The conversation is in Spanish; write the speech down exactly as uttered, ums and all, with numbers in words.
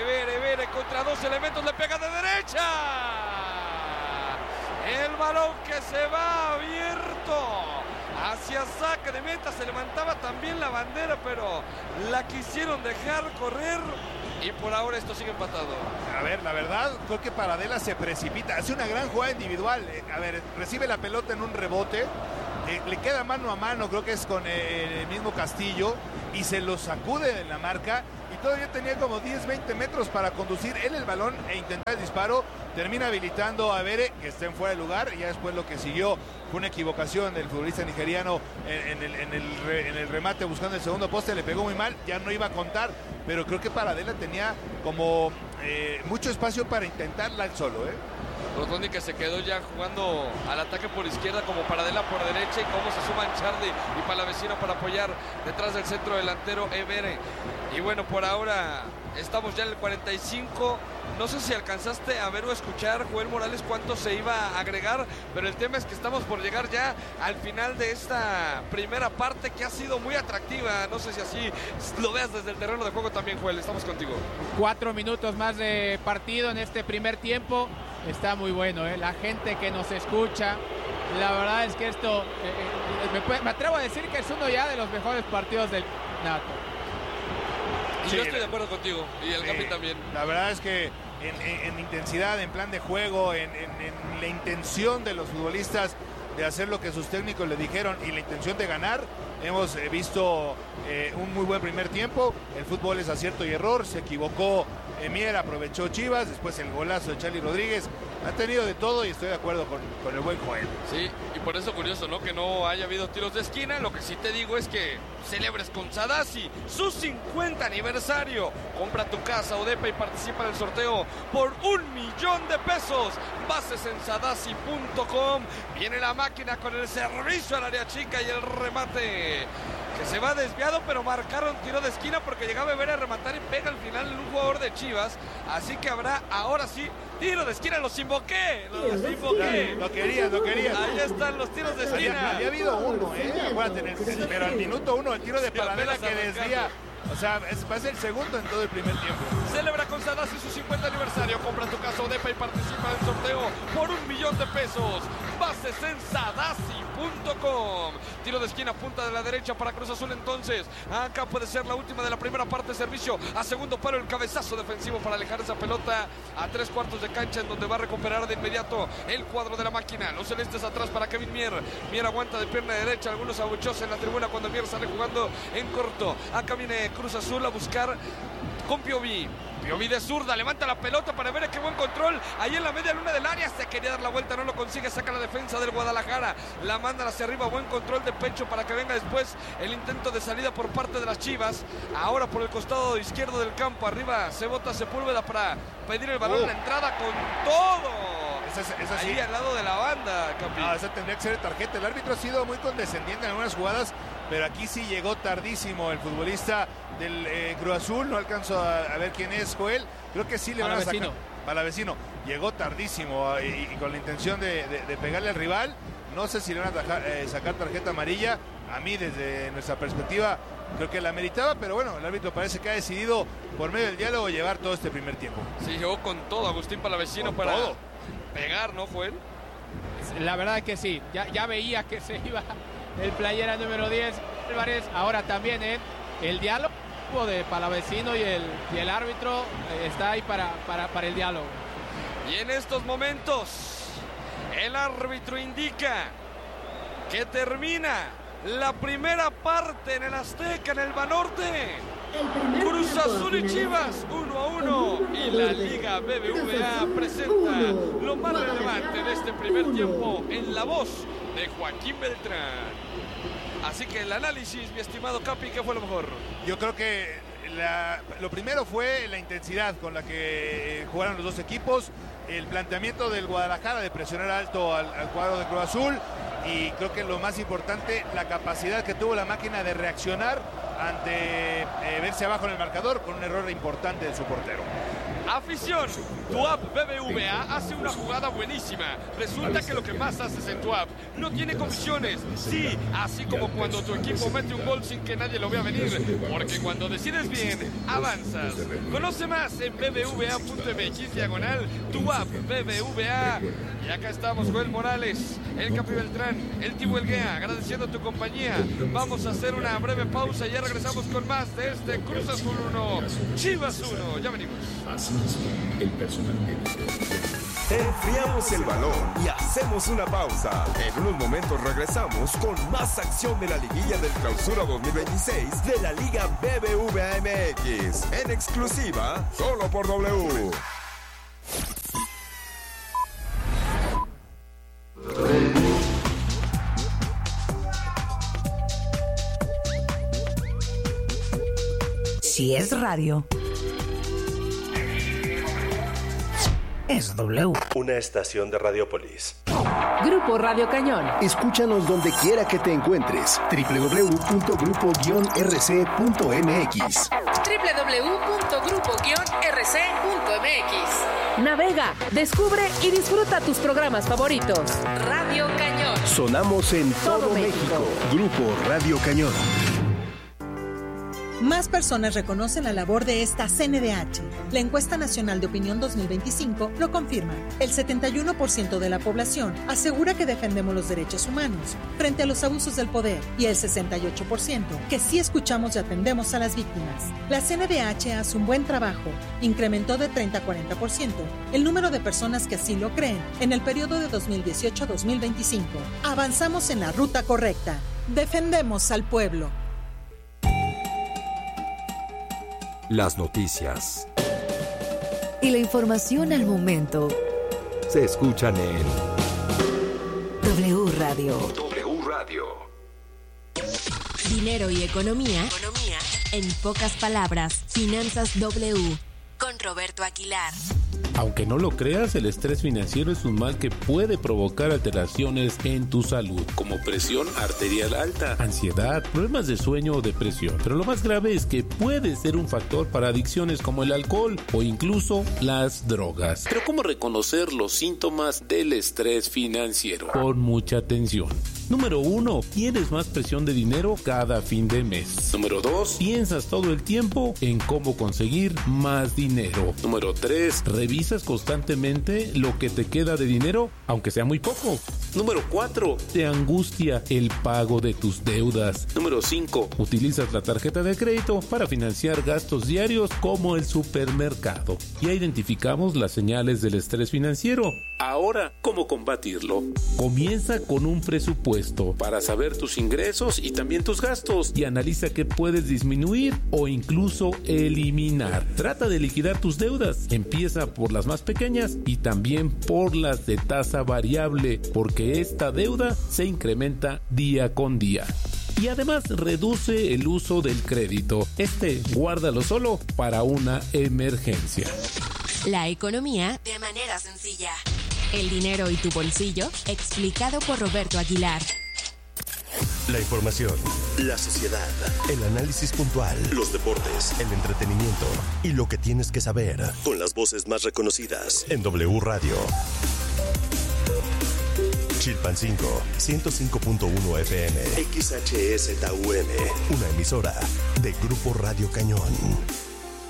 Evere, Evere contra dos elementos, le pega de derecha. El balón que se va abierto hacia saque de meta, se levantaba también la bandera, pero la quisieron dejar correr y por ahora esto sigue empatado. A ver, la verdad, creo que Paradela se precipita, hace una gran jugada individual. A ver, recibe la pelota en un rebote, eh, le queda mano a mano, creo que es con eh, el mismo Castillo, y se lo sacude en la marca, y todavía tenía como diez, veinte metros para conducir él el balón e intentar el disparo. Termina habilitando a Evere, que está en fuera de lugar, y ya después lo que siguió fue una equivocación del futbolista nigeriano en, en, el, en, el, re, en el remate buscando el segundo poste, le pegó muy mal, ya no iba a contar, pero creo que Paradela tenía como eh, mucho espacio para intentarla él solo, ¿eh? Rotondi que se quedó ya jugando al ataque por izquierda, como Paradela por derecha, y cómo se suman Charlie y Palavecino para apoyar detrás del centro delantero Evere. Y bueno, por ahora estamos ya en el cuarenta y cinco. No sé si alcanzaste a ver o escuchar, Joel Morales, cuánto se iba a agregar, pero el tema es que estamos por llegar ya al final de esta primera parte, que ha sido muy atractiva. No sé si así lo veas desde el terreno de juego también, Joel. Estamos contigo. Cuatro minutos más de partido en este primer tiempo. Está muy bueno, ¿eh? La gente que nos escucha, la verdad es que esto, eh, me, me atrevo a decir que es uno ya de los mejores partidos del Nato. Y Sí, yo estoy de acuerdo contigo, y el sí, Capi también. La verdad es que en, en, en intensidad, en plan de juego, en, en, en la intención de los futbolistas de hacer lo que sus técnicos le dijeron y la intención de ganar, hemos eh, visto eh, un muy buen primer tiempo. El fútbol es acierto y error, se equivocó Mier, aprovechó Chivas, después el golazo de Charlie Rodríguez. Han tenido de todo y estoy de acuerdo con, con el buen Joel. Sí, y por eso curioso, ¿no? Que no haya habido tiros de esquina. Lo que sí te digo es que celebres con Sadasi su cincuenta aniversario. Compra tu casa o depa y participa en el sorteo por un millón de pesos. Bases en sadasi punto com. Viene la máquina con el servicio al área chica y el remate, que se va desviado, pero marcaron tiro de esquina porque llegaba a ver a rematar y pega al final un jugador de Chivas. Así que habrá ahora sí tiro de esquina. Los invoqué, los invoqué. Lo querías, lo querías. Ahí están los tiros de esquina. Había, había habido uno, ¿eh? Acuérdate, en el, pero al minuto uno el tiro de Sí, Paradela apenas que desvía. O sea, es, va a ser el segundo en todo el primer tiempo. Celebra con Sadasi su cincuenta aniversario. Compra tu casa o depa y participa en el sorteo por un millón de pesos. Bases en sadasi punto com. Tiro de esquina, punta de la derecha para Cruz Azul entonces. Acá puede ser la última de la primera parte. Servicio a segundo palo, el cabezazo defensivo para alejar esa pelota a tres cuartos de cancha, en donde va a recuperar de inmediato el cuadro de la máquina. Los celestes atrás para Kevin Mier. Mier aguanta de pierna derecha. Algunos abuchos en la tribuna cuando Mier sale jugando en corto. Acá viene Cruz Azul a buscar con Piovi. Piovi de zurda, levanta la pelota para ver qué buen control. Ahí en la media luna del área, se quería dar la vuelta, no lo consigue, saca la defensa del Guadalajara. La mandan hacia arriba, buen control de pecho para que venga después el intento de salida por parte de las Chivas. Ahora por el costado izquierdo del campo, arriba se bota Sepúlveda para pedir el balón, oh. la entrada con todo. Esa, esa Ahí sí. al lado de la banda, Capi. No, esa tendría que ser tarjeta. El árbitro ha sido muy condescendiente en algunas jugadas, pero aquí sí llegó tardísimo el futbolista del eh, Cruz Azul. No alcanzo a, a ver quién es, Joel. Creo que sí le van a sacar. Palavecino. Llegó tardísimo y, y con la intención de, de, de pegarle al rival. No sé si le van a tajar, eh, sacar tarjeta amarilla. A mí, desde nuestra perspectiva, creo que la meritaba, pero bueno, el árbitro parece que ha decidido, por medio del diálogo, llevar todo este primer tiempo. Sí, llegó con todo Agustín Palavecino con para todo. pegar, ¿no, Joel? La verdad que sí, ya, ya veía que se iba el playera número diez, Álvarez. Ahora también ¿eh? el diálogo de Palavecino y el, y el árbitro eh, está ahí para, para, para el diálogo. Y en estos momentos el árbitro indica que termina la primera parte en el Azteca, en el Banorte. Cruz Azul y Chivas uno a uno, y la Liga B B V A presenta lo más relevante de este primer tiempo en la voz de Joaquín Beltrán. Así que el análisis, mi estimado Capi, ¿qué fue lo mejor? Yo creo que la, lo primero fue la intensidad con la que jugaron los dos equipos, el planteamiento del Guadalajara de presionar alto al, al cuadro de Cruz Azul, y creo que lo más importante, la capacidad que tuvo la máquina de reaccionar ante eh, verse abajo en el marcador con un error importante de su portero. Afición, tu app B B V A hace una jugada buenísima. Resulta que lo que más haces en tu app no tiene comisiones. Sí, así como cuando tu equipo mete un gol sin que nadie lo vea venir. Porque cuando decides bien, avanzas. Conoce más en b b v a punto m x diagonal tu app B B V A. Y acá estamos, Joel Morales, el Capi Beltrán, el Tibu Elguea, agradeciendo tu compañía. Vamos a hacer una breve pausa y ya regresamos con más de este Cruz Azul uno, Chivas uno. Ya venimos. El personal médico. Enfriamos el balón y hacemos una pausa. En unos momentos regresamos con más acción de la liguilla del Clausura dos mil veintiséis de la Liga B B V A M X. En exclusiva, solo por W. Si es radio, es W. Una estación de Radiopolis. Grupo Radio Cañón. Escúchanos donde quiera que te encuentres. doble u doble u doble u punto grupo guion r c punto m x. doble u doble u doble u punto grupo guion r c punto m x. Navega, descubre y disfruta tus programas favoritos. Radio Cañón. Sonamos en todo, todo México. México. Grupo Radio Cañón. Más personas reconocen la labor de esta C N D H. La encuesta nacional de opinión dos mil veinticinco lo confirma. El setenta y uno por ciento de la población asegura que defendemos los derechos humanos frente a los abusos del poder y el sesenta y ocho por ciento que sí escuchamos y atendemos a las víctimas. La C N D H hace un buen trabajo. Incrementó de treinta a cuarenta por ciento el número de personas que así lo creen en el periodo de dos mil dieciocho a dos mil veinticinco. Avanzamos en la ruta correcta. Defendemos al pueblo. Las noticias y la información al momento se escuchan en W Radio. W Radio. Dinero y economía. Economía. En pocas palabras, Finanzas W. Con Roberto Aguilar. Aunque no lo creas, el estrés financiero es un mal que puede provocar alteraciones en tu salud, como presión arterial alta, ansiedad, problemas de sueño o depresión. Pero lo más grave es que puede ser un factor para adicciones como el alcohol o incluso las drogas. Pero ¿cómo reconocer los síntomas del estrés financiero? Pon mucha atención. Número uno, tienes más presión de dinero cada fin de mes. Número dos, piensas todo el tiempo en cómo conseguir más dinero. Número tres, revisas constantemente lo que te queda de dinero, aunque sea muy poco. Número cuatro, te angustia el pago de tus deudas. Número cinco, utilizas la tarjeta de crédito para financiar gastos diarios como el supermercado. Ya identificamos las señales del estrés financiero. Ahora, ¿cómo combatirlo? Comienza con un presupuesto para saber tus ingresos y también tus gastos y analiza qué puedes disminuir o incluso eliminar. Trata de liquidar tus deudas. Empieza por las más pequeñas y también por las de tasa variable, porque esta deuda se incrementa día con día. Y además reduce el uso del crédito. Este guárdalo solo para una emergencia. La economía de manera sencilla. El dinero y tu bolsillo, explicado por Roberto Aguilar. La información, la sociedad, el análisis puntual, los deportes, el entretenimiento y lo que tienes que saber, con las voces más reconocidas en W Radio. Chilpancingo, ciento cinco punto uno F M, X H S T U M, una emisora de Grupo Radio Cañón.